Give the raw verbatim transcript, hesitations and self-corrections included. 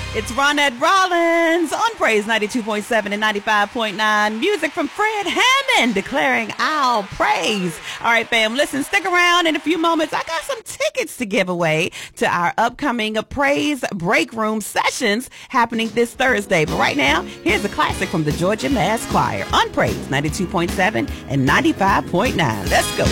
It's Ronette Rollins on Praise ninety-two point seven and ninety-five point nine. Music from Fred Hammond declaring I'll praise. All right, fam, listen, stick around. In a few moments, I got some tickets to give away to our upcoming Praise Break Room sessions happening this Thursday. But right now, here's a classic from the Georgia Mass Choir on Praise ninety-two point seven and ninety-five point nine. Let's go.